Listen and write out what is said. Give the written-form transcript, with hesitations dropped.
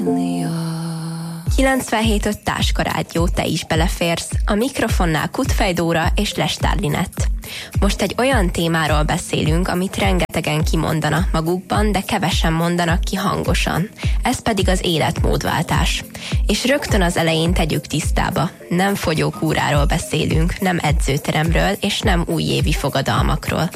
97.5 Táska Rádió, te is beleférsz. A mikrofonnál Kutfej Dóra és Lestár Linett. Most egy olyan témáról beszélünk, amit rengetegen kimondanak magukban, de kevesen mondanak ki hangosan. Ez pedig az életmódváltás. És rögtön az elején tegyük tisztába. Nem fogyókúráról beszélünk, nem edzőteremről, és nem újévi fogadalmakról.